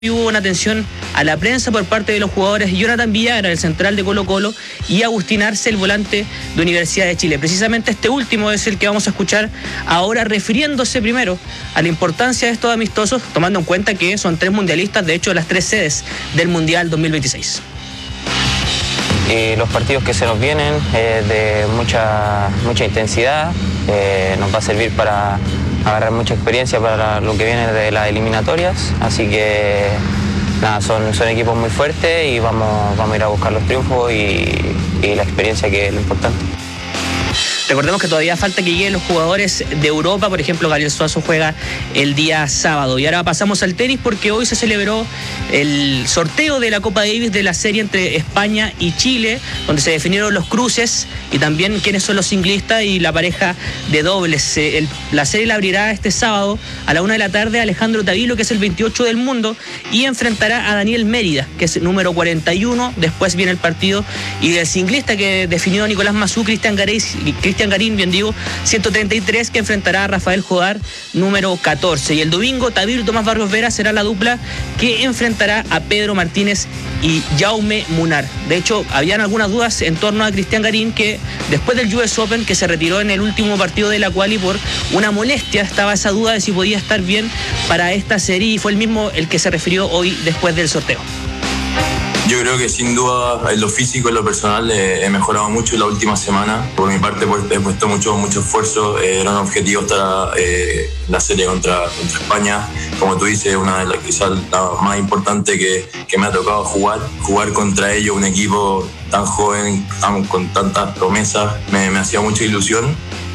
Hubo una atención a la prensa por parte de los jugadores Jonathan Villagra, el central de Colo-Colo, y Agustín Arce, el volante de Universidad de Chile. Precisamente este último es el que vamos a escuchar ahora, refiriéndose primero a la importancia de estos amistosos, tomando en cuenta que son 3 mundialistas, de hecho las 3 sedes del Mundial 2026. Los partidos que se nos vienen de mucha intensidad, nos va a servir para agarrar mucha experiencia para lo que viene de las eliminatorias, así que nada, son equipos muy fuertes y vamos a ir a buscar los triunfos y la experiencia, que es lo importante. Recordemos que todavía falta que lleguen los jugadores de Europa, por ejemplo, Gabriel Suazo juega el día sábado. Y ahora pasamos al tenis porque hoy se celebró el sorteo de la Copa Davis de la serie entre España y Chile, donde se definieron los cruces y también quiénes son los singlistas y la pareja de dobles. La serie la abrirá este sábado a la 1 de la tarde Alejandro Tavilo, que es el 28 del mundo, y enfrentará a Daniel Mérida, que es el número 41. Después viene el partido y del singlista que definió Nicolás Mazú, Cristian Garín, 133, que enfrentará a Rafael Jodar, número 14. Y el domingo, Tavilo y Tomás Barrios Vera será la dupla que enfrentará a Pedro Martínez y Jaume Munar. De hecho, habían algunas dudas en torno a Cristian Garín, que después del US Open, que se retiró en el último partido de la quali por una molestia, estaba esa duda de si podía estar bien para esta serie, y fue el mismo el que se refirió hoy después del sorteo. Yo creo que sin duda en lo físico, en lo personal, he mejorado mucho la última semana. Por mi parte, pues, he puesto mucho esfuerzo. Era un objetivo estar en la serie contra España. Como tú dices, una de las quizás la más importante que me ha tocado jugar contra ellos, un equipo tan joven, con tantas promesas, me hacía mucha ilusión.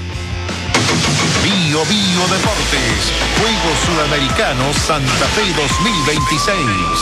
Bio Deportes, Juegos Sudamericanos Santa Fe 2026.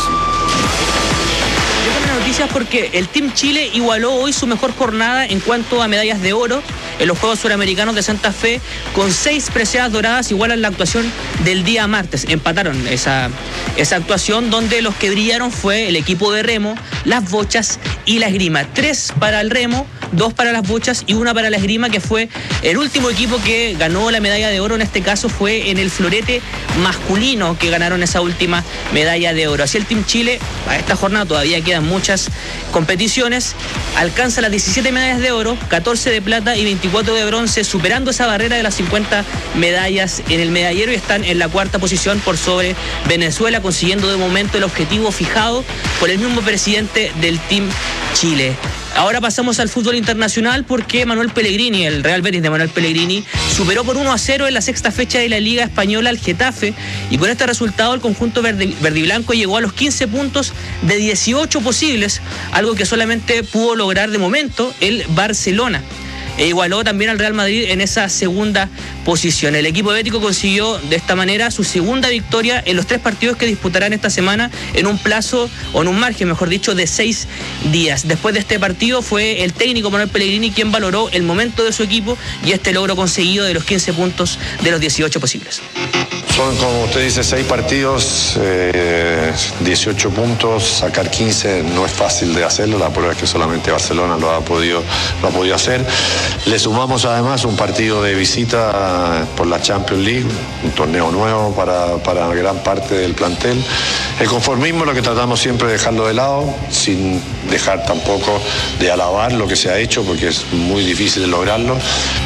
Buenas noticias porque el Team Chile igualó hoy su mejor jornada en cuanto a medallas de oro en los Juegos Suramericanos de Santa Fe, con 6 preseas doradas, igual a la actuación del día martes. Empataron esa actuación, donde los que brillaron fue el equipo de remo, las bochas y la esgrima. 3 para el remo, 2 para las bochas y 1 para la esgrima, que fue el último equipo que ganó la medalla de oro. En este caso fue en el florete masculino que ganaron esa última medalla de oro. Así el Team Chile, a esta jornada todavía quedan muchas competiciones, alcanza las 17 medallas de oro, 14 de plata y 24 de bronce, superando esa barrera de las 50 medallas en el medallero, y están en la 4ª posición por sobre Venezuela, consiguiendo de momento el objetivo fijado por el mismo presidente del Team Chile. Ahora pasamos al fútbol internacional porque Manuel Pellegrini, el Real Betis de Manuel Pellegrini, superó por 1-0 en la 6ª fecha de la Liga Española al Getafe, y con este resultado el conjunto verdiblanco llegó a los 15 puntos de 18 posibles, algo que solamente pudo lograr de momento el Barcelona. E igualó también al Real Madrid en esa 2ª posición. El equipo bético consiguió de esta manera su 2ª victoria en los 3 partidos que disputarán esta semana en un plazo, o en un margen, mejor dicho, de 6 días. Después de este partido fue el técnico Manuel Pellegrini quien valoró el momento de su equipo y este logro conseguido de los 15 puntos de los 18 posibles. Son, como usted dice, 6 partidos, 18 puntos, sacar 15 no es fácil de hacerlo. La prueba es que solamente Barcelona lo ha podido hacer. Le sumamos además un partido de visita por la Champions League, un torneo nuevo para gran parte del plantel. El conformismo es lo que tratamos siempre de dejarlo de lado, sin dejar tampoco de alabar lo que se ha hecho, porque es muy difícil de lograrlo.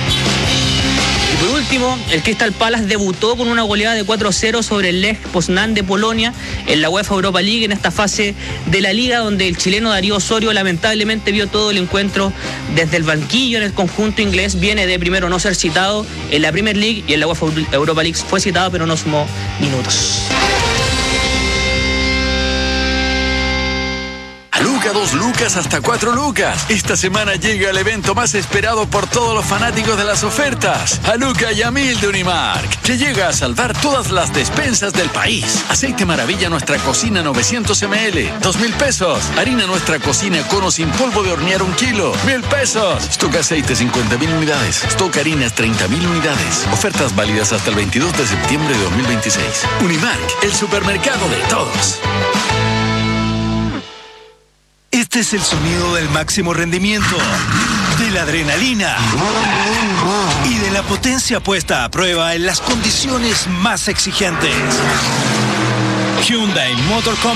Y por último, el Crystal Palace debutó con una goleada de 4-0 sobre el Lech Poznan de Polonia en la UEFA Europa League, en esta fase de la liga, donde el chileno Darío Osorio lamentablemente vio todo el encuentro desde el banquillo. En el conjunto inglés viene de primero no ser citado en la Premier League, y en la UEFA Europa League fue citado pero no sumó minutos. Luca 2 lucas hasta 4 lucas. Esta semana llega el evento más esperado por todos los fanáticos de las ofertas. A Luca y a 1000 de Unimark, que llega a salvar todas las despensas del país. Aceite Maravilla Nuestra Cocina 900 ml, 2,000 pesos. Harina Nuestra Cocina Cono sin polvo de hornear 1 kilo, 1,000 pesos. Stock aceite 50,000 unidades. Stock harinas 30,000 unidades. Ofertas válidas hasta el 22 de septiembre de 2026. Unimark, el supermercado de todos. Este es el sonido del máximo rendimiento, de la adrenalina y de la potencia puesta a prueba en las condiciones más exigentes. Hyundai Motor Company